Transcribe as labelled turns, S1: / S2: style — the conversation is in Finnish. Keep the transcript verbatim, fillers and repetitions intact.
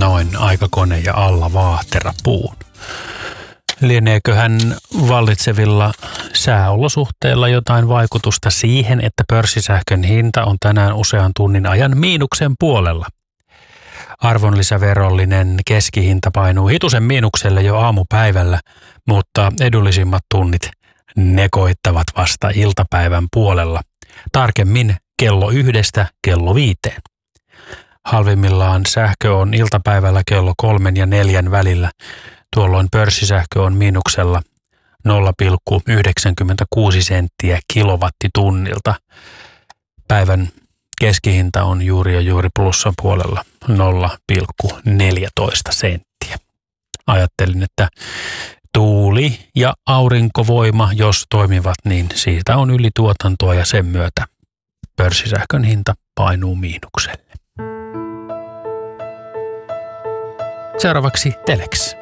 S1: Noin aikakone ja alla vaahtera puun. Lieneeköhän vallitsevilla sääolosuhteilla jotain vaikutusta siihen, että pörssisähkön hinta on tänään usean tunnin ajan miinuksen puolella? Arvonlisäverollinen keskihinta painuu hitusen miinukselle jo aamupäivällä, mutta edullisimmat tunnit ne koittavat vasta iltapäivän puolella. Tarkemmin kello yhdestä kello viiteen. Halvimmillaan sähkö on iltapäivällä kello kolmen ja neljän välillä. Tuolloin pörssisähkö on miinuksella nolla pilkku yhdeksänkymmentäkuusi senttiä kilowattitunnilta. Päivän keskihinta on juuri ja juuri plussan puolella nolla pilkku neljätoista senttiä. Ajattelin, että tuuli- ja aurinkovoima, jos toimivat, niin siitä on ylituotantoa ja sen myötä pörssisähkön hinta painuu miinukselle. Seuraavaksi Telex.